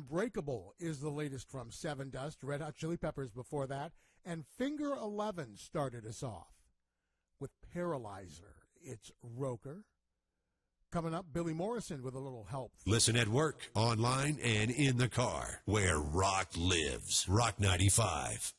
Unbreakable is the latest from Seven Dust, Red Hot Chili Peppers before that, and Finger 11 started us off. With Paralyzer, it's Roker. Coming up, Billy Morrison with a little help. Listen at work, online, and in the car, where rock lives. Rock 95.